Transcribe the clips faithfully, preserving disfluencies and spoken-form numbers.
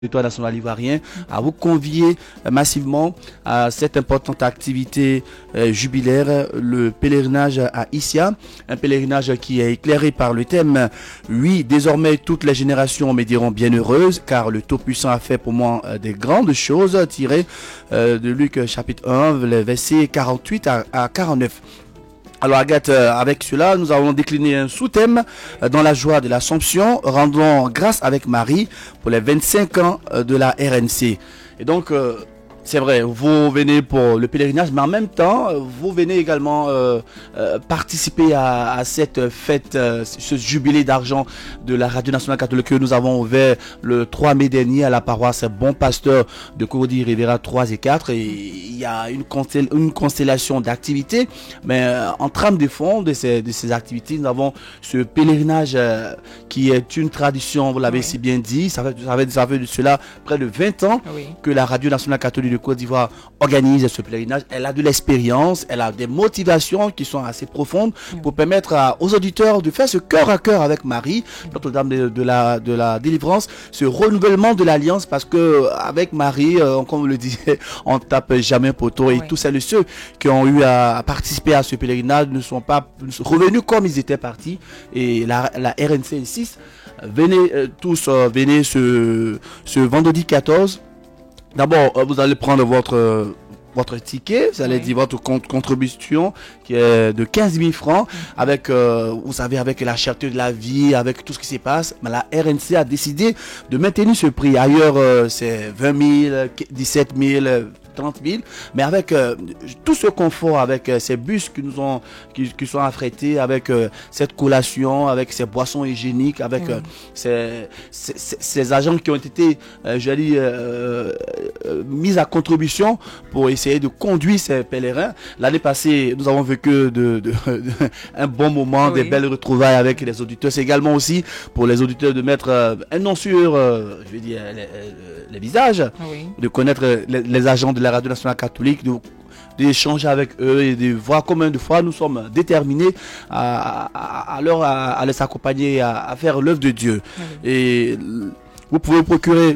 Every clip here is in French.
territoire national ivoirien, à vous convier massivement à cette importante activité euh, jubilaire, le pèlerinage à Issia, un pèlerinage qui est éclairé par le thème « Oui, désormais toutes les générations me diront bienheureuses, car le Tout-Puissant a fait pour moi euh, des grandes choses », tiré euh, de Luc chapitre un, les versets quarante-huit à quarante-neuf. Alors Agathe, avec cela, nous allons décliner un sous-thème dans la joie de l'Assomption, rendons grâce avec Marie pour les vingt-cinq ans de la R N C. Et donc, euh, c'est vrai, vous venez pour le pèlerinage, mais en même temps, vous venez également euh, euh, participer à, à cette fête, euh, ce jubilé d'argent de la Radio Nationale Catholique que nous avons ouvert le trois mai dernier à la paroisse Bon Pasteur de Caudy Rivera trois et quatre. Et il y a une, constel une constellation d'activités, mais euh, en trame de fond de ces, de ces activités, nous avons ce pèlerinage euh, qui est une tradition, vous l'avez oui. si bien dit, ça fait, ça, fait, ça fait de cela près de vingt ans oui. que la Radio Nationale Catholique de Côte d'Ivoire organise ce pèlerinage. Elle a de l'expérience, elle a des motivations qui sont assez profondes pour permettre à, aux auditeurs de faire ce cœur à cœur avec Marie, Notre-Dame de, de, la, de la délivrance, ce renouvellement de l'alliance, parce que avec Marie, euh, comme on le disait, on ne tape jamais poteau. Et oui. tous celles et ceux qui ont eu à, à participer à ce pèlerinage ne sont pas revenus comme ils étaient partis. Et la, la R N C insiste, venez euh, tous, euh, venez ce, ce vendredi quatorze. D'abord, vous allez prendre votre votre ticket, vous allez oui. dire votre contribution qui est de quinze mille francs avec, euh, vous savez, avec la cherté de la vie, avec tout ce qui se passe. Mais la R N C a décidé de maintenir ce prix. Ailleurs, euh, c'est vingt mille, dix-sept mille, trente mille, mais avec euh, tout ce confort, avec euh, ces bus qui nous ont, qui, qui sont affrétés, avec euh, cette collation, avec ces boissons hygiéniques, avec mmh. euh, ces, ces, ces agents qui ont été, euh, je dis, euh, euh, mis à contribution pour essayer de conduire ces pèlerins. L'année passée, nous avons vécu de, de, de, un bon moment, oui. des belles retrouvailles avec les auditeurs. C'est également aussi pour les auditeurs de mettre euh, un nom sur, euh, je vais dire, les, les visages, oui. de connaître les, les agents de la Radio Nationale Catholique, d'échanger avec eux et de voir combien de fois nous sommes déterminés à, à, à, leur, à, à les accompagner, à, à faire l'œuvre de Dieu. Oui. Et vous pouvez vous procurer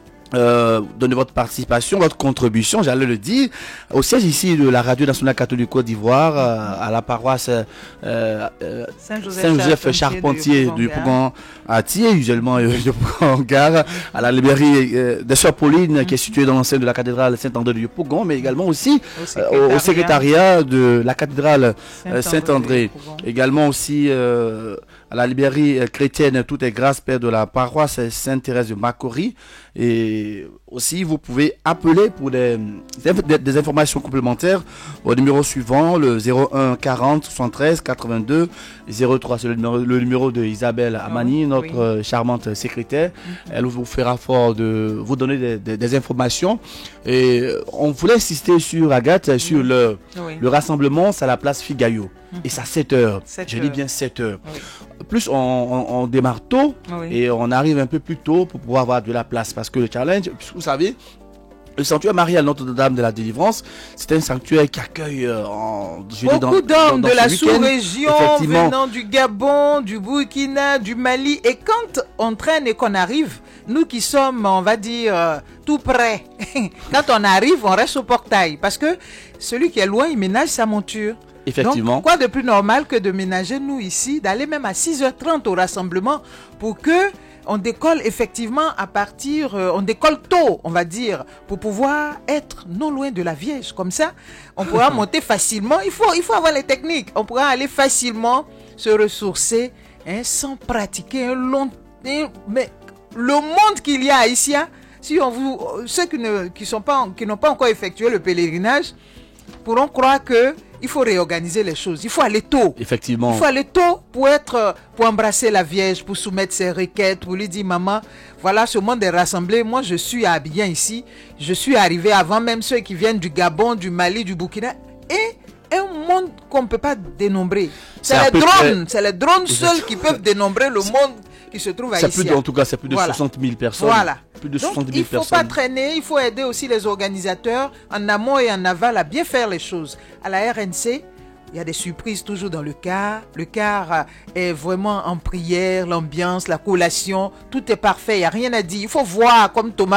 Euh, donner votre participation, votre contribution, j'allais le dire, au siège ici de la Radio Nationale Catholique Côte d'Ivoire, euh, à la paroisse euh, euh, Saint-Joseph Charpentier du Pougon à Thiers, usuellement euh, de Pougon-Gare, à la librairie euh, des Sœurs Pauline, mm-hmm. qui est située dans l'enceinte de la cathédrale Saint-André de Pougon, mais également aussi au secrétariat, euh, au secrétariat de la cathédrale euh, Saint-André. Également aussi euh, à la librairie chrétienne Tout est grâce, Père de la paroisse Sainte-Thérèse de Macori. Et aussi, vous pouvez appeler pour des, des, des informations complémentaires au numéro suivant, le zéro un quarante soixante-treize quatre-vingt-deux zéro trois. C'est le numéro, le numéro de Isabelle Amani, notre oui. charmante secrétaire. Mm-hmm. Elle vous fera fort de vous donner des, des, des informations. Et on voulait insister sur, Agathe, mm-hmm. sur le, oui. le rassemblement, c'est à la place Figayo. Mm-hmm. Et c'est à sept heures. sept Je heures. dis bien sept heures. Oui. Plus on, on, on démarre tôt oui. et on arrive un peu plus tôt pour pouvoir avoir de la place. Parce que le challenge, vous savez, le sanctuaire Marie à Notre-Dame de la Délivrance, c'est un sanctuaire qui accueille euh, en, beaucoup d'hommes de la sous-région, venant du Gabon, du Burkina, du Mali. Et quand on traîne et qu'on arrive, nous qui sommes, on va dire, euh, tout près, quand on arrive, on reste au portail. Parce que celui qui est loin, il ménage sa monture. Effectivement. Donc, quoi de plus normal que de ménager nous ici, d'aller même à six heures trente au rassemblement pour que on décolle effectivement à partir, euh, on décolle tôt, on va dire, pour pouvoir être non loin de la Vierge. Comme ça, on pourra monter facilement. Il faut, il faut avoir les techniques. On pourra aller facilement se ressourcer, hein, sans pratiquer un long. Hein, mais le monde qu'il y a ici, hein, si on vous, ceux qui ne, qui sont pas, qui n'ont pas encore effectué le pèlerinage, pourront croire que il faut réorganiser les choses. Il faut aller tôt. Effectivement. Il faut aller tôt pour être, pour embrasser la Vierge, pour soumettre ses requêtes, pour lui dire, maman, voilà, ce monde est rassemblé. Moi, je suis bien ici. Je suis arrivé avant même ceux qui viennent du Gabon, du Mali, du Burkina. Et un monde qu'on ne peut pas dénombrer. C'est les drones. C'est les drones seuls qui peuvent dénombrer le monde qui se trouve à ici. C'est plus de, en tout cas, c'est plus de voilà. soixante mille personnes. Voilà. Plus de Donc, soixante mille il ne faut personnes. pas traîner, il faut aider aussi les organisateurs en amont et en aval à bien faire les choses. À la R N C, Il y a des surprises toujours dans le car. Le car est vraiment en prière, l'ambiance, la collation, tout est parfait, il n'y a rien à dire. Il faut voir comme Thomas